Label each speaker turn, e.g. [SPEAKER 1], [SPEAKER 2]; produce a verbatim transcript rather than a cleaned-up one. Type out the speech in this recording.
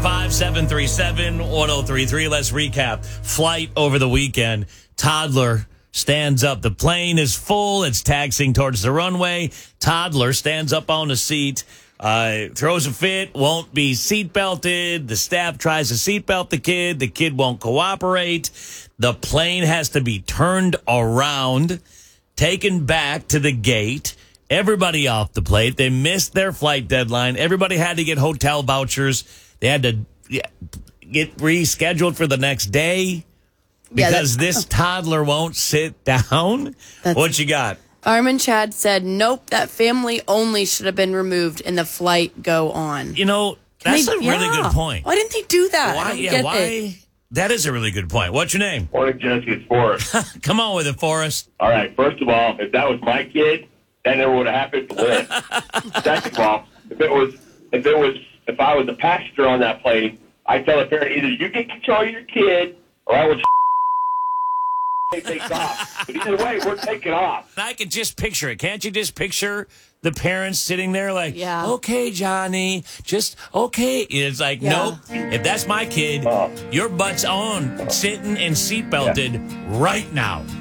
[SPEAKER 1] five seven three seven, one oh three three. Let's recap. Flight over the weekend. Toddler stands up. The plane is full. It's taxiing towards the runway. Toddler stands up on the seat, uh, throws a fit, won't be seatbelted. The staff tries to seatbelt the kid. The kid won't cooperate. The plane has to be turned around, taken back to the gate. Everybody off the plate. They missed their flight deadline. Everybody had to get hotel vouchers. They had to get rescheduled for the next day because yeah, this toddler won't sit down. What you got?
[SPEAKER 2] Fireman Chad said, nope, that family only should have been removed and the flight go on.
[SPEAKER 1] You know, that's they, a really yeah. good point.
[SPEAKER 2] Why didn't they do that?
[SPEAKER 1] Why?
[SPEAKER 2] I don't
[SPEAKER 1] yeah,
[SPEAKER 2] get
[SPEAKER 1] why?
[SPEAKER 2] It.
[SPEAKER 1] That is a really good point. What's your name?
[SPEAKER 3] Morning, Jesse. It's Forrest.
[SPEAKER 1] Come on with it, Forrest.
[SPEAKER 3] All right. First of all, if that was my kid, that never would have happened to live. Second of all, if it was, if it was, if I was a passenger on that plane, I'd tell the parent either you get control of your kid or I will take off. But either way, we're taking off.
[SPEAKER 1] I can just picture it. Can't you just picture the parents sitting there like,
[SPEAKER 2] yeah.
[SPEAKER 1] okay, Johnny, just okay. It's like, yeah. nope. If that's my kid, oh. your butt's on, sitting and seatbelted yeah. right now.